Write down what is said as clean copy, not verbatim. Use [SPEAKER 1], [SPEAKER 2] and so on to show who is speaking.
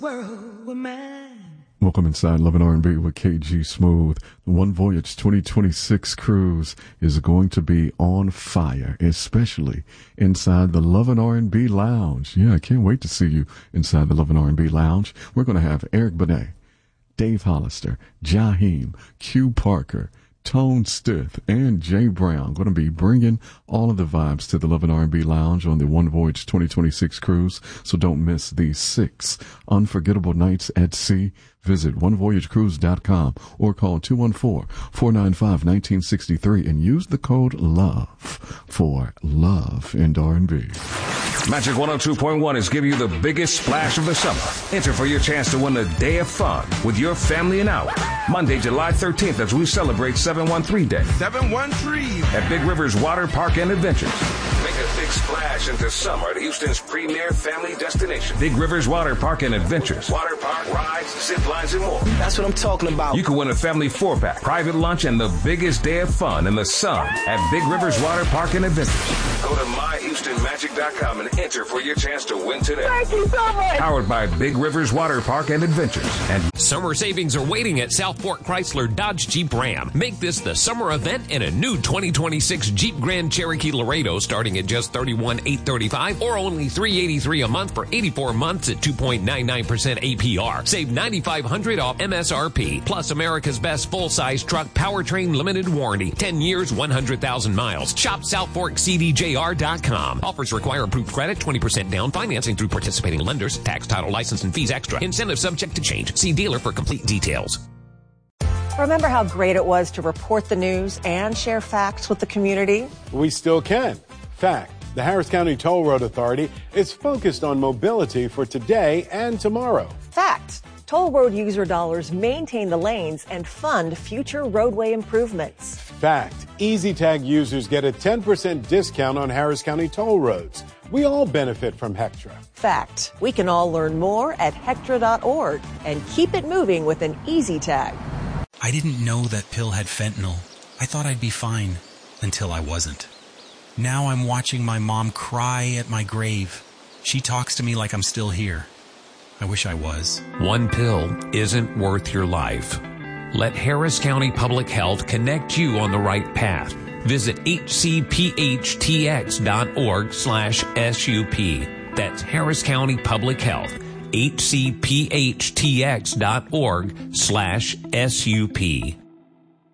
[SPEAKER 1] World with mine.
[SPEAKER 2] Welcome inside Love and R&B with KG Smooth. The One Voyage 2026 cruise is going to be on fire, especially inside the Love and R&B Lounge. Yeah, I can't wait to see you inside the Love and R&B Lounge. We're going to have Eric Benet, Dave Hollister, Jaheim, Q Parker, Tone Stith, and Jay Brown going to be bringing all of the vibes to the Love and R&B Lounge on the One Voyage 2026 cruise. So don't miss these 6 unforgettable nights at sea. Visit onevoyagecruise.com or call 214-495-1963 and use the code LOVE for Love and R&B.
[SPEAKER 3] Magic 102.1 is giving you the biggest splash of the summer. Enter for your chance to win a day of fun with your family and out. Monday, July 13th, as we celebrate 713 Day.
[SPEAKER 4] 713
[SPEAKER 3] at Big Rivers Water Park and Adventures. Make a big splash into summer at Houston's premier family destination. Big Rivers Water Park and Adventures. Water park, rides, zip lines, and more.
[SPEAKER 4] That's what I'm talking about.
[SPEAKER 3] You can win a family 4-pack, private lunch, and the biggest day of fun in the sun at Big Rivers Water Park and Adventures. Go to myhoustonmagic.com and enter for your chance to win today.
[SPEAKER 4] Thank you so much.
[SPEAKER 3] Powered by Big Rivers Water Park and Adventures. And
[SPEAKER 5] summer savings are waiting at Southport Chrysler Dodge Jeep Ram. Make this the summer event in a new 2026 Jeep Grand Cherokee Laredo starting at just $31,835 or only $383 a month for 84 months at 2.99% APR. Save $9,500 off MSRP. Plus America's best full-size truck powertrain limited warranty. 10 years, 100,000 miles. Shop SouthforkCDJR.com. Offers require approved credit, 20% down, financing through participating lenders, tax, title, license, and fees extra. Incentive subject to change. See dealer for complete details.
[SPEAKER 6] Remember how great it was to report the news and share facts with the community?
[SPEAKER 7] We still can. Fact, the Harris County Toll Road Authority is focused on mobility for today and tomorrow.
[SPEAKER 6] Fact, toll road user dollars maintain the lanes and fund future roadway improvements.
[SPEAKER 7] Fact, EasyTag users get a 10% discount on Harris County toll roads. We all benefit from Hectra.
[SPEAKER 6] Fact, we can all learn more at Hectra.org and keep it moving with an EasyTag.
[SPEAKER 8] I didn't know that pill had fentanyl. I thought I'd be fine until I wasn't. Now I'm watching my mom cry at my grave. She talks to me like I'm still here. I wish I was.
[SPEAKER 5] One pill isn't worth your life. Let Harris County Public Health connect you on the right path. Visit hcphtx.org/SUP. That's Harris County Public Health. hcphtx.org/SUP.